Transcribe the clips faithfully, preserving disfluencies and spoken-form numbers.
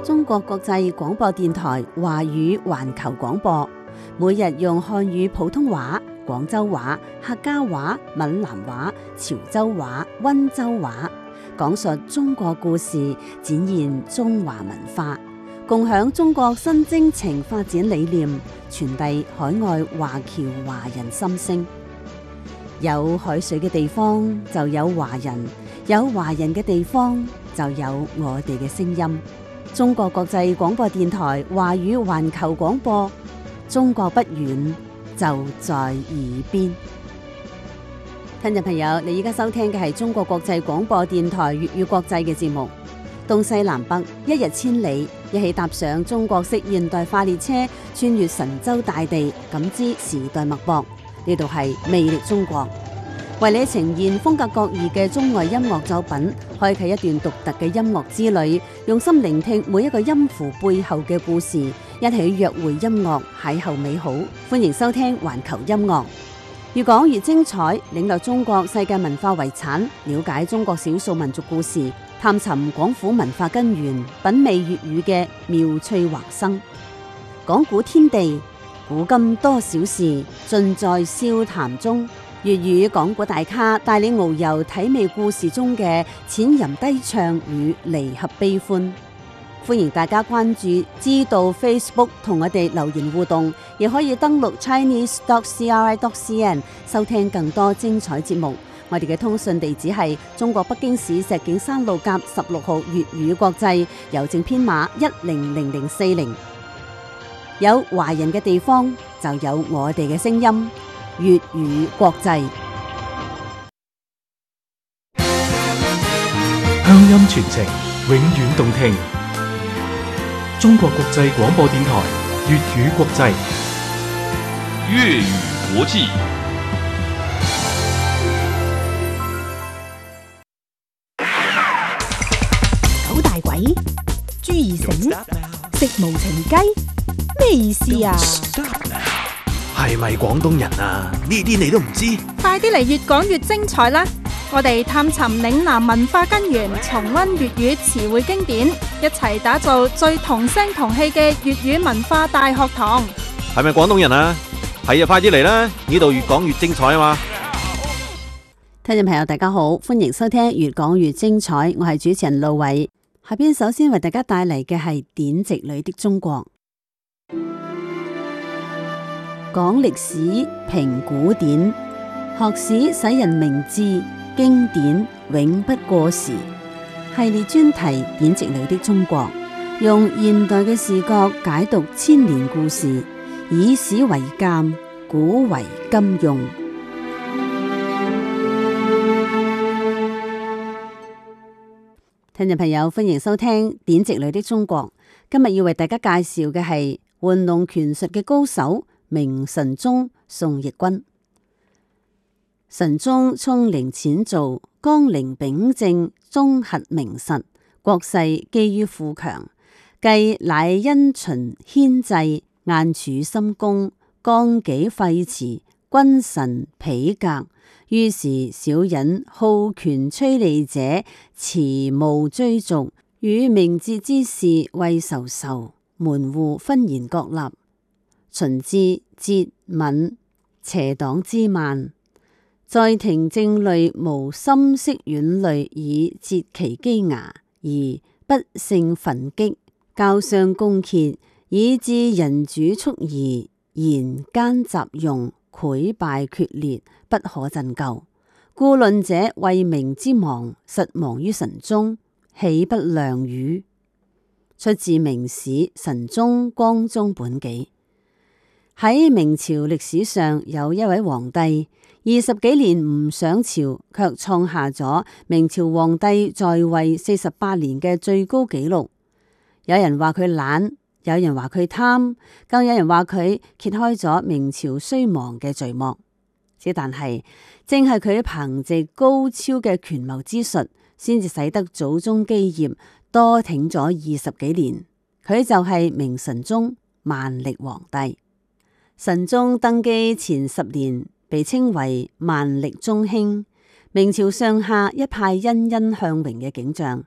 中國國際廣播電台華語環球廣播，每日用漢語普通話、廣州話、客家話、閩南話、潮州話、溫州話，講述中國故事，展現中華文化，共享中國新征程發展理念，傳遞海外華僑華人心聲。有海水嘅地方就有華人，有華人嘅地方就有我哋嘅聲音。中國國際廣播電台華語環球廣播，中國不遠，就在耳邊。聽眾朋友，你而家收聽嘅係中國國際廣播電台粵語國際嘅節目。東西南北，一日千里，一起踏上中國式現代化列車，穿越神州大地，感知時代脈搏。呢度係魅力中國，為你呈現風格各異嘅中外音樂作品，開啟一段獨特嘅音樂之旅，用心聆聽每一個音符背後嘅故事，一起約會音樂，邂逅美好。歡迎收聽環球音樂，越講越精彩，領略中國世界文化遺產，了解中國少數民族故事，探尋廣府文化根源，品味粵語嘅妙趣橫生。講古天地，古今多少事，盡在笑談中。粵語講古大咖帶領遨遊體味故事中嘅淺吟低唱與離合悲歡。歡迎大家關注知道 Facebook 同我哋留言互動，亦可以登錄 chinese dot c r i dot c n 收聽更多精彩節目。我哋嘅通訊地址係中國北京市石景山路甲十六號粵語國際，郵政編碼一零零零四零。有華人嘅地方就有我哋嘅聲音。粵語國際， 鄉音傳情，永遠動聽。中國國際廣播電台粵語國際， 粵語國際。 九大鬼、朱二醒、食無情雞，咩意思啊？ 係咪廣東人啊？呢啲你都唔知？ 快啲嚟越講越精彩啦！我哋探尋嶺南文化根源，重溫粵語詞彙經典，一齊打造最同聲同氣嘅粵語文化大學堂。 係咪廣東人啊？係啊，快啲嚟啦！呢度越講越精彩啊嘛！ 聽眾朋友大家好，歡迎收聽越講越精彩，我係主持人路偉。下邊首先為大家帶嚟嘅係典籍裏的中國。講歷史，評古典，學史使人明智，經典永不過時。系列專題典籍裏的中國，用現代嘅視角解讀千年故事，以史為鑑，古為今用。聽眾朋友，歡迎收聽典籍裏的中國。今日要為大家介紹嘅係玩弄權術嘅高手。明神宗宋奕君。神宗聰靈淺造，綱領秉正，綜合明實，國勢基於富強，繼乃因循牽制，晏處深宮，綱紀廢弛，君臣否革。於是小人好權趨利者，遲暮追逐，與明節之士為仇仇，門戶紛然各立。秦之節敏，邪黨之慢，在庭政類無深識遠慮以截其機牙，而不勝焚擊，交相攻訐，以致人主速移，言奸雜用，潰敗決裂，不可振救。故論者為明之亡，實亡於神宗，豈不良與？出自明史神宗光宗本紀。喺明朝歷史上，有一位皇帝二十幾年唔上朝，卻創下咗明朝皇帝在位四十八年嘅最高紀錄。有人話佢懶，有人話佢貪，更有人話佢揭開咗明朝衰亡嘅序幕。只但係正係佢憑借高超嘅權謀之術，先至使得祖宗基業多挺咗二十幾年。佢就係明神宗萬曆皇帝。神宗登基前十年，被稱為萬曆中興，明朝上下一派欣欣向榮嘅景象。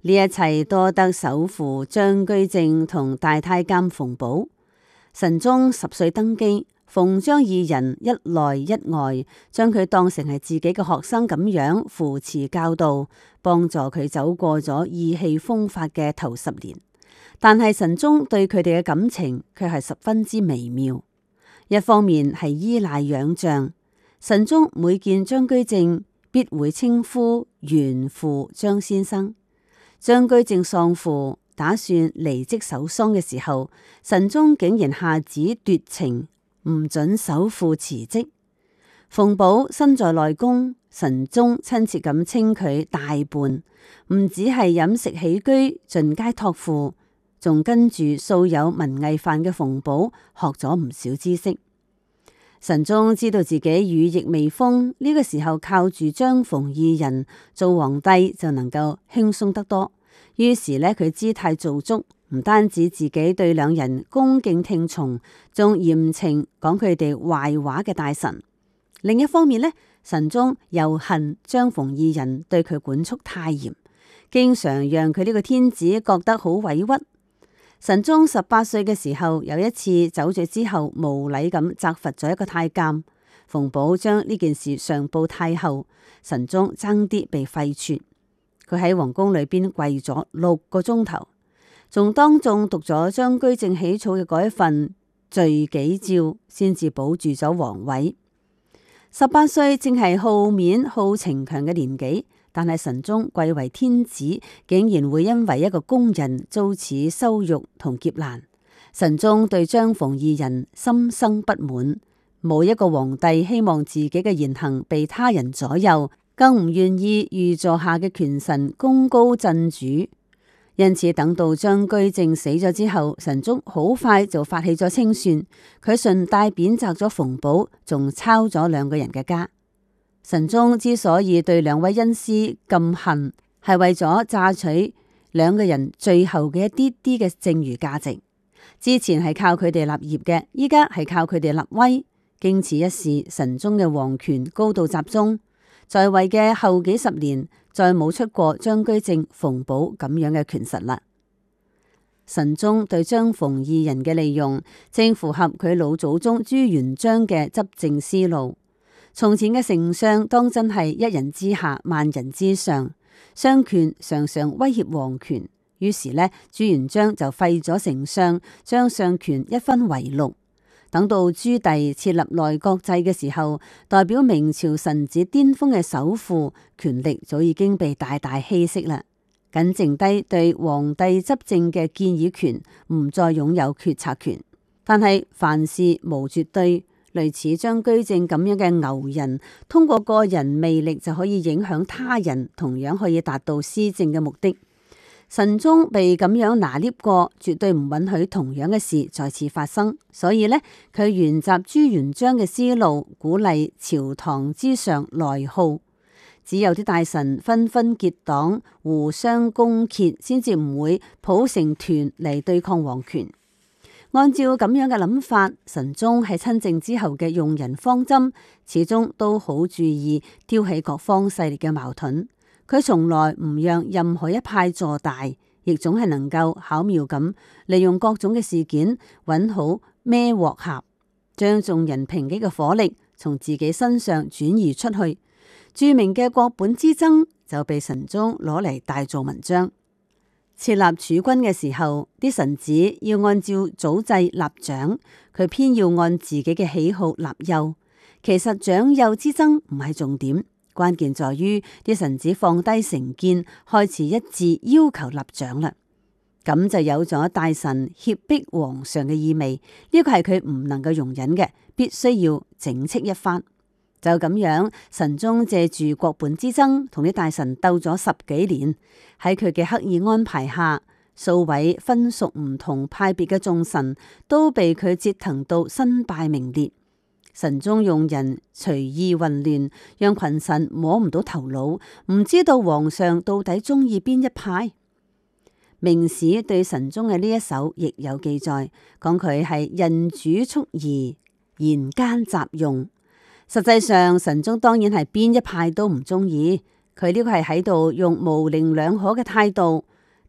呢一切多得首輔張居正同大太監馮保。神宗十歲登基，馮張二人一內一外，將佢當成係自己嘅學生咁樣扶持教導，幫助佢走過咗意氣風發嘅頭十年。但係神宗對佢哋嘅感情卻係十分之微妙。一方面係依賴仰仗，神宗每見張居正必會稱呼元父張先生。張居正喪父，打算離職守喪嘅時候，神宗竟然下旨奪情，唔准首父辭職。馮保身在內宮，神宗親切咁稱佢大伴，唔只係飲食起居盡皆託付，仲跟住素有文藝範嘅馮保學咗唔少知識。神宗知道自己羽翼未豐，呢個時候靠住張馮二人做皇帝就能夠輕鬆得多。於是呢，佢姿態做足，唔單止自己對兩人恭敬聽從，仲嚴懲講佢哋壞話嘅大臣。另一方面呢，神宗又恨張馮二人對佢管束太嚴，經常讓佢呢個天子覺得好委屈。神宗十八歲嘅時候，有一次酒醉之後無禮咁責罰咗一個太監，馮保將呢件事上報太后，神宗爭啲被廢黜。佢喺皇宮裏邊跪咗六個鐘頭，仲當眾讀咗張居正起草嘅嗰一份罪己詔，先至保住咗皇位。十八歲正係好面好情強嘅年紀。但係神宗貴為天子，竟然會因為一個宮人遭此羞辱同劫難，神宗對張馮二人心生不滿。冇一個皇帝希望自己嘅言行被他人左右，更唔願意御座下嘅權臣功高震主。因此等到張居正死咗之後，神宗好快就發起咗清算，佢順帶貶謫咗馮保，仲抄咗兩個人嘅家。神宗之所以對兩位恩師咁恨，係為咗榨取兩個人最後嘅一啲啲嘅剩餘價值。之前係靠佢哋立業嘅，依家係靠佢哋立威。經此一事，神宗嘅皇權高度集中，在位嘅後幾十年，再冇出過張居正、馮保咁樣嘅權臣啦。神宗對張馮二人嘅利用，正符合佢老祖宗朱元璋嘅執政思路。從前嘅丞相當真係一人之下萬人之上，相權常常威脅皇權。於是呢，朱元璋就廢咗丞相，將相權一分為六。等到朱棣設立內閣制嘅時候，代表明朝臣子巔峰嘅首輔權力早已經被大大稀釋啦，僅剩低對皇帝執政嘅建議權，唔再擁有決策權。但係凡事無絕對。類似張居正咁樣嘅牛人，通過個人魅力就可以影響他人，同樣可以達到施政嘅目的。神宗被咁樣拿捏過，絕對唔允許同樣嘅事再次發生。所以呢，佢沿襲朱元璋嘅思路，鼓勵朝堂之上內耗，只有啲大臣紛紛結黨，互相攻訐，先至唔會抱成團嚟對抗皇權。按照咁樣嘅諗法，神宗喺親政之後嘅用人方針，始終都好注意挑起各方勢力嘅矛盾。佢從來唔讓任何一派坐大，亦總係能夠巧妙咁利用各種嘅事件，揾好孭鑊頰，將眾人抨擊嘅火力從自己身上轉移出去。著名嘅國本之爭就被神宗攞嚟大做文章。設立儲君嘅時候，啲臣子要按照祖制立長，佢偏要按自己嘅喜好立幼。其實長幼之爭唔係重點，關鍵在於啲臣子放低成見，開始一致要求立長啦。咁就有咗大臣脅迫皇上嘅意味，呢個係佢唔能夠容忍嘅，必須要整斥一番。就咁樣，神宗借住國本之爭，同啲大臣鬥咗十幾年。喺佢嘅刻意安排下，數位分屬唔同派別嘅眾臣都被佢折騰到身敗名裂。神宗用人隨意混亂，讓群臣摸唔到頭腦，唔知道皇上到底中意邊一派。明史對神宗嘅呢一首亦有記載，講佢係人主蓄疑，言奸雜用。實際上，神宗當然係邊一派都唔中意，佢呢個係喺度用模棱兩可嘅態度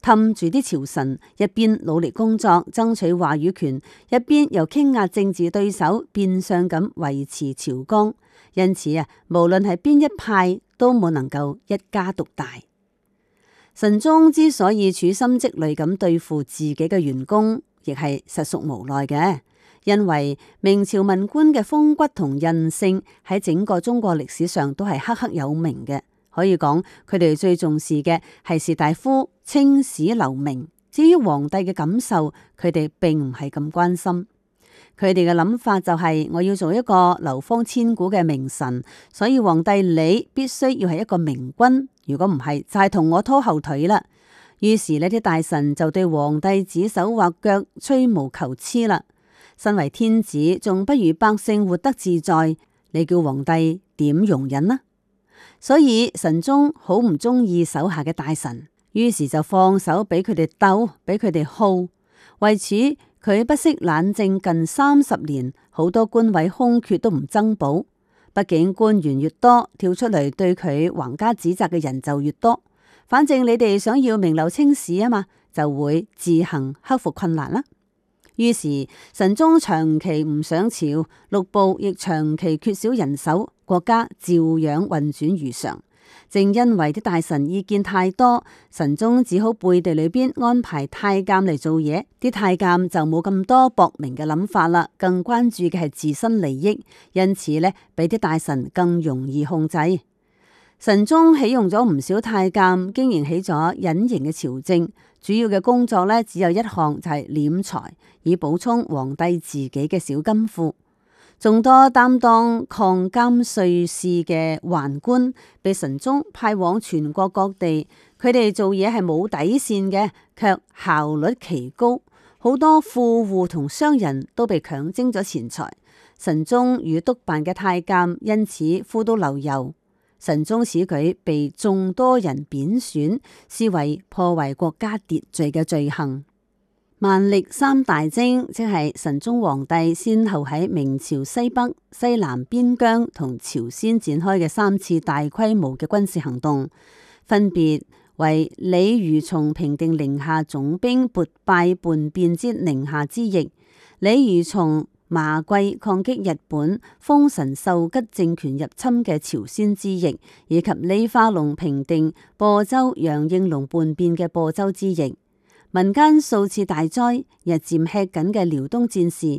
氹住啲朝臣，一邊努力工作爭取話語權，一邊又傾壓政治對手，變相咁維持朝綱。因此啊，無論係邊一派，都冇能夠一家獨大。神宗之所以處心積慮咁對付自己嘅員工，亦係實屬無奈嘅，因為明朝文官嘅風骨同韌性喺整個中國歷史上都係赫赫有名嘅。可以講，佢哋最重視嘅係士大夫青史留名，至於皇帝嘅感受，佢哋並唔係咁關心。佢哋嘅諗法就係、是、我要做一個流芳千古嘅名臣，所以皇帝你必須要係一個明君，如果唔係就係、是、同我拖後腿啦。於是呢啲大臣就對皇帝指手畫腳，吹毛求疵啦。身為天子，仲不如百姓活得自在，你叫皇帝點容忍呢？所以神宗好唔中意手下嘅大臣，於是就放手俾佢哋鬥，俾佢哋耗。為此，佢不惜懶政近三十年，好多官位空缺都唔增補。畢竟官員越多，跳出嚟對佢橫加指責嘅人就越多。反正你哋想要名留青史啊嘛，就會自行克服困難啦。於是神宗長期唔上朝，六部亦長期缺少人手，國家照樣運轉如常。正因為啲大臣意見太多，神宗只好背地裏邊安排太監嚟做嘢，啲太監就冇咁多薄明嘅諗法啦，更關注嘅係自身利益，因此呢，比啲大臣更容易控制。神宗起用咗唔少太監，經營起咗隱形嘅朝政，主要嘅工作呢，只有一項，就係斂財，以補充皇帝自己嘅小金庫。眾多擔當抗監稅事嘅宦官，被神宗派往全國各地，佢哋做嘢係冇底線嘅，卻效率奇高。好多富戶同商人都被強徵咗錢財，神宗與督辦嘅太監因此呼都流油。神宗此舉被眾多人貶損，視為破壞國家秩序嘅罪行。萬曆三大征，即係神宗皇帝先後喺明朝西北、西南邊疆同朝鮮展開嘅三次大規模嘅軍事行動，分別為李如松平定寧夏總兵勃拜叛變之寧夏之役，李如松麻貴抗擊日本豐臣秀吉政權入侵嘅朝鮮之役，以及李化龍平定播州楊應龍叛變嘅播州之役。民間數次大災，日漸吃緊嘅遼東戰事